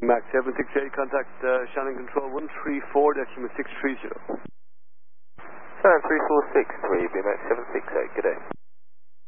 BMAX 768, contact Shannon Control 134, decimal 630. Shannon 3463, BMAX 768, good day.